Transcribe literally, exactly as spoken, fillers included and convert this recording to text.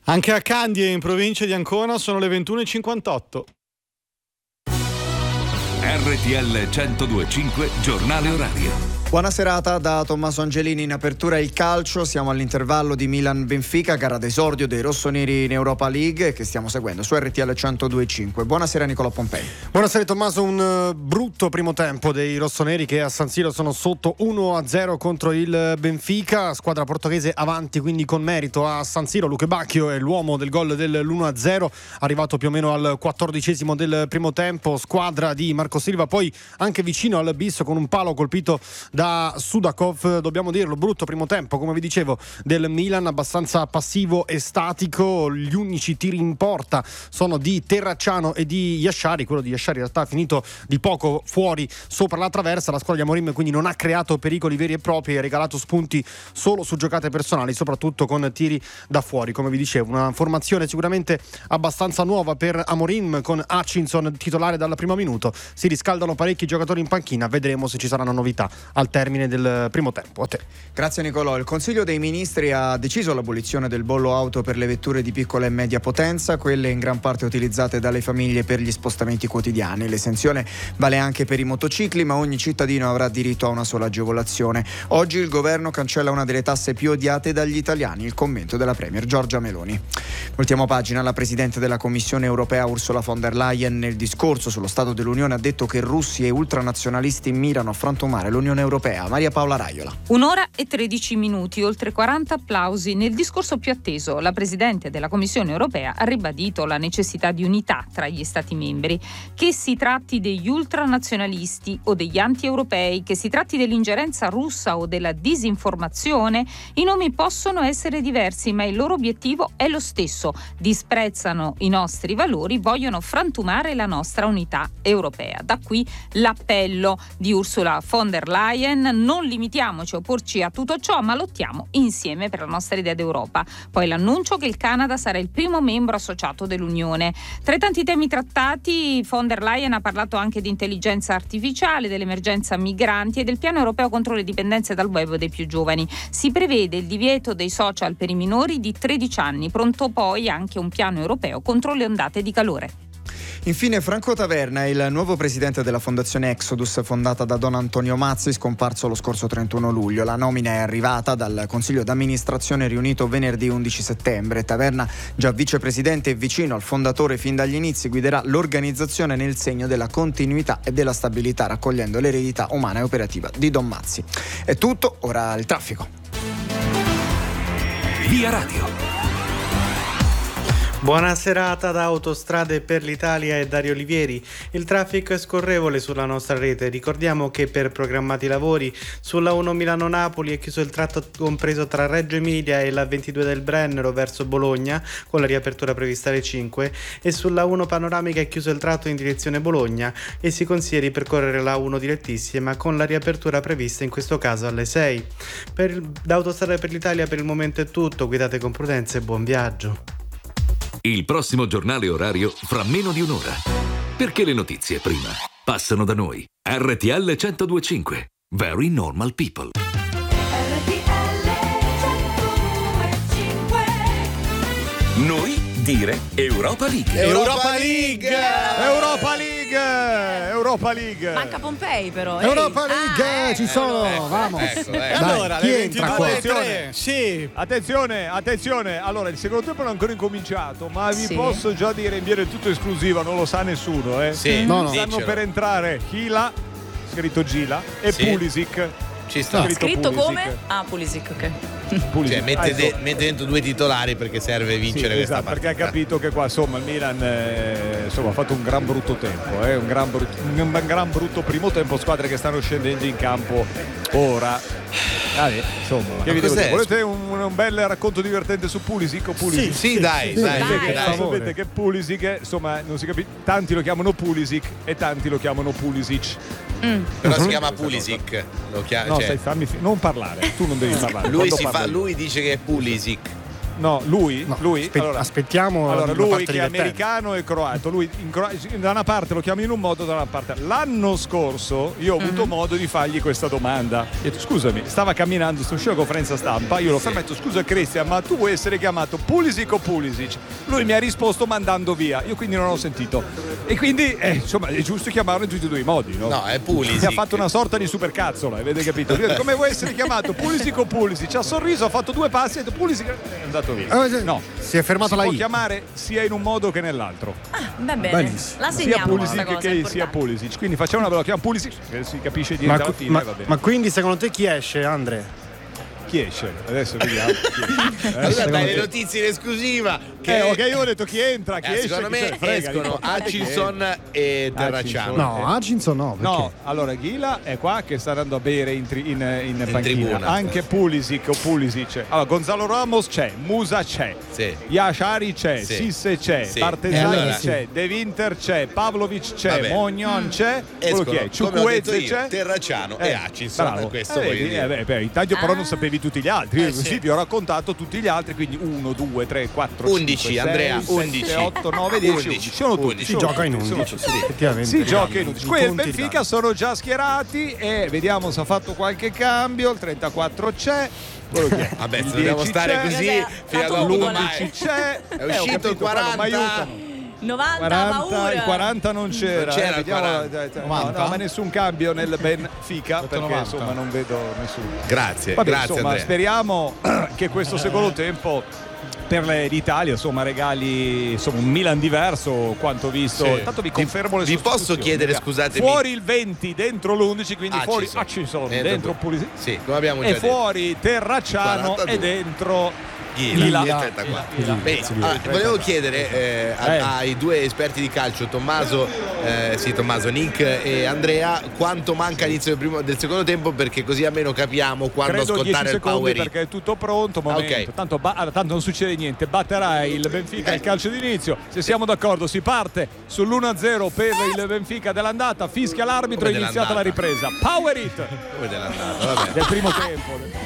Anche a Candie, in provincia di Ancona, sono le ventuno e cinquantotto. R T L centodue e cinque, giornale orario. Buona serata da Tommaso Angelini. In apertura il calcio, siamo all'intervallo di Milan-Benfica, gara d'esordio dei rossoneri in Europa League che stiamo seguendo su R T L centodue e cinque. Buonasera Nicola Pompei. Buonasera Tommaso, un uh, brutto primo tempo dei rossoneri che a San Siro sono sotto uno a zero contro il Benfica, squadra portoghese avanti quindi con merito a San Siro. Luque Bacchio è l'uomo del gol dell'uno a zero, arrivato più o meno al quattordicesimo del primo tempo, squadra di Marco Silva, poi anche vicino al bis con un palo colpito da da Sudakov. Dobbiamo dirlo, brutto primo tempo, come vi dicevo, del Milan, abbastanza passivo e statico. Gli unici tiri in porta sono di Terracciano e di Yashari. Quello di Yashari in realtà ha finito di poco fuori sopra la traversa. La squadra di Amorim quindi non ha creato pericoli veri e propri, ha regalato spunti solo su giocate personali, soprattutto con tiri da fuori. Come vi dicevo, una formazione sicuramente abbastanza nuova per Amorim, con Hutchinson titolare dal primo minuto. Si riscaldano parecchi giocatori in panchina, vedremo se ci saranno novità al termine del primo tempo. A te. Grazie Nicolò. Il Consiglio dei Ministri ha deciso l'abolizione del bollo auto per le vetture di piccola e media potenza, quelle in gran parte utilizzate dalle famiglie per gli spostamenti quotidiani. L'esenzione vale anche per i motocicli, ma ogni cittadino avrà diritto a una sola agevolazione. Oggi il governo cancella una delle tasse più odiate dagli italiani, il commento della premier Giorgia Meloni. Ultima pagina, la Presidente della Commissione europea Ursula von der Leyen nel discorso sullo Stato dell'Unione ha detto che russi e ultranazionalisti mirano a frantumare l'Unione Europea. Maria Paola Raiola. Un'ora e tredici minuti, oltre quaranta applausi. Nel discorso più atteso, la Presidente della Commissione europea ha ribadito la necessità di unità tra gli Stati membri. Che si tratti degli ultranazionalisti o degli anti-europei, che si tratti dell'ingerenza russa o della disinformazione, i nomi possono essere diversi, ma il loro obiettivo è lo stesso. Disprezzano i nostri valori, vogliono frantumare la nostra unità europea. Da qui l'appello di Ursula von der Leyen: non limitiamoci a opporci a tutto ciò, ma lottiamo insieme per la nostra idea d'Europa. Poi l'annuncio che il Canada sarà il primo membro associato dell'Unione. Tra i tanti temi trattati, von der Leyen ha parlato anche di intelligenza artificiale, dell'emergenza migranti e del piano europeo contro le dipendenze dal web dei più giovani. Si prevede il divieto dei social per i minori di tredici anni, pronto poi anche un piano europeo contro le ondate di calore. Infine Franco Taverna, il nuovo presidente della fondazione Exodus, fondata da Don Antonio Mazzi, scomparso lo scorso trentuno luglio. La nomina è arrivata dal consiglio d'amministrazione riunito venerdì undici settembre. Taverna, già vicepresidente e vicino al fondatore fin dagli inizi, guiderà l'organizzazione nel segno della continuità e della stabilità, raccogliendo l'eredità umana e operativa di Don Mazzi. È tutto, ora il traffico. Via Radio. Buona serata da Autostrade per l'Italia e Dario Olivieri. Il traffico è scorrevole sulla nostra rete. Ricordiamo che per programmati lavori sulla uno Milano-Napoli è chiuso il tratto compreso tra Reggio Emilia e la ventidue del Brennero verso Bologna, con la riapertura prevista alle cinque, e sulla uno Panoramica è chiuso il tratto in direzione Bologna e si consiglia di percorrere la uno direttissima con la riapertura prevista in questo caso alle sei. Per il, da Autostrade per l'Italia per il momento è tutto. Guidate con prudenza e buon viaggio. Il prossimo giornale orario fra meno di un'ora. Perché le notizie prima passano da noi. R T L centodue e cinque. Very normal people. R T L centodue e cinque. Noi dire Europa League. Europa League! Europa League! Europa League! Manca Pompei però. Ehi. Europa League! Ah, ci sono! ecco, vamos! ecco, ecco. Dai, Allora, chi le entra ventidue qua? e tre. Sì. Attenzione, attenzione. Allora, il secondo tempo non è ancora incominciato, ma vi Sì. posso già dire in via del tutto esclusiva, non lo sa nessuno, eh. Sì, No, no. Stanno diccelo. per entrare Hila, scritto Gila, e Sì. Pulisic. Ci sta. Scritto Pulisic. come? Ah, Pulisic, ok. Pulisic. Cioè, mette, Ah, de- insomma. mette dentro due titolari perché serve vincere Sì, questa esatto, partita. perché ha capito che qua insomma il Milan eh, insomma, ha fatto un gran brutto tempo, eh, un, gran brutto, un gran brutto primo tempo, squadre che stanno scendendo in campo ora. Vabbè, insomma, che vi devo cos'è? dire? Volete un, un bel racconto divertente su Pulisic o Pulisic? Sì, dai, dai, dai, Sapete, dai. sapete che Pulisic, insomma, non si capisce, tanti lo chiamano Pulisic e tanti lo chiamano Pulisic. Mm. Però si chiama Pulisic. Lo chiama, No, cioè, stai, fammi fi- non parlare, tu non devi parlare. lui, Quando si fa, parla- lui dice che è Pulisic. No, lui? No, lui? aspe- allora, aspettiamo allora la lui parte che è divertente. americano e croato, lui in Cro- da una parte lo chiamo in un modo, da una parte. L'anno scorso io ho avuto modo di fargli questa domanda. Gli ho detto, scusami, stava camminando, sto uscendo a conferenza stampa, io l'ho fermato, scusa Cristian, ma tu vuoi essere chiamato Pulisic o Pulisic? Lui mi ha risposto mandando via, io quindi non ho sentito. E quindi, eh, insomma, è giusto chiamarlo in tutti e due i modi, no? No, è Pulisic. Mi ha fatto una sorta di supercazzola, avete capito? Lui ha detto, come vuoi essere chiamato? Pulisic o Pulisic? Ha sorriso, ha fatto due passi e ha detto Pulisic è andato via. Eh, sì. No, Si è fermato si la può I. chiamare sia in un modo che nell'altro. Va bene. Benissimo. La Sia segniamo questa Pulisic cosa. che importante. sia Pulisic. Quindi facciamo una ve lo chiamo Pulisic, che si capisce Ma, niente alla fine, ma- va bene. ma quindi secondo te chi esce, Andre? Chi esce? Adesso vediamo. Chi esce. Eh, Allora secondo dai le te- notizie in esclusiva. Che Eh, ok, io ho detto chi entra, chi Eh, esce. secondo chi se me ne frega, escono l'importante è che Hutchinson e Terracciano. No, Hutchinson no. Perché? No, allora Ghila è qua che sta andando a bere in, tri- in, in panchina. tribuna. Anche Pulisic o Pulisic. Allora, Gonzalo Ramos c'è, Musa c'è, Sì. Yashari c'è, Sì. Sisse c'è, Sì. Partesani E allora? c'è, De Winter c'è, Pavlovic c'è, Vabbè. Mognon c'è, quello Escono, chi è? come ho detto Ciukwueze io, c'è. Terracciano e Hutchinson. bravo. Questo Eh, voglio vedi, dire. eh, beh, beh, intanto però non Ah. sapevi tutti gli altri. Io Eh, così sì. vi ho raccontato tutti gli altri, quindi uno, due, tre, quattro, undici, cinque, Andrea, sei, undici. sette, otto, nove, dieci, undici. undici. Sono tutti. undici. Si sono gioca in tutti, sono undici. tutti. Effettivamente. Si gioca in I undici. Qui il conti Benfica danno. sono già schierati e vediamo se ha fatto qualche cambio. Il trentaquattro c'è. Quello che è. Vabbè, Il se dobbiamo dieci stare c'è, così Cos'è? fino a La dopo tombola. domani. l'undici c'è. È Eh, ho uscito capito, il quaranta. quello, ma aiutano. novanta, quaranta, paura. il quaranta non c'era, Non c'era eh, il vediamo, quaranta. eh, eh, no, novanta? no, ma nessun cambio nel Benfica perché novanta. insomma non vedo nessuno. Grazie, Vabbè, grazie insomma, Andrea. speriamo che questo secondo tempo per le- l'Italia insomma regali insomma un Milan diverso quanto visto. Sì. Intanto vi confermo le Vi posso sostituzioni. chiedere, scusatemi? Fuori il venti, dentro l'undici, quindi fuori Hutchinson, dentro, Pulisic Sì, come abbiamo già e detto. fuori Terracciano quarantadue. e dentro Ghila, Ghila. il trentaquattro. Ghila. Bene, allora, volevo chiedere eh, a- Eh. ai due esperti di calcio, Tommaso, eh, sì, Tommaso, Nick e Andrea, quanto manca all'inizio del, primo, del secondo tempo, perché così almeno capiamo quando Credo dieci ascoltare il secondi power hit. perché è tutto pronto, momento. Ok. Tanto, ba- ah, tanto non succede niente, batterà il Benfica il calcio d'inizio. Se siamo d'accordo si parte sull'uno a zero per il Benfica dell'andata, fischia l'arbitro e Come è iniziata la dell'andata? ripresa. Power hit Come dell'andata, vabbè. del primo tempo.